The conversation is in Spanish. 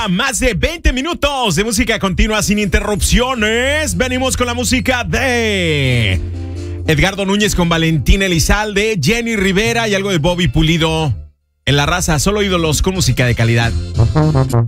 más de 20 minutos de música continua sin interrupciones. Venimos con la música de Edgardo Núñez con Valentín Elizalde, Jenny Rivera y algo de Bobby Pulido. En La Raza, solo ídolos con música de calidad.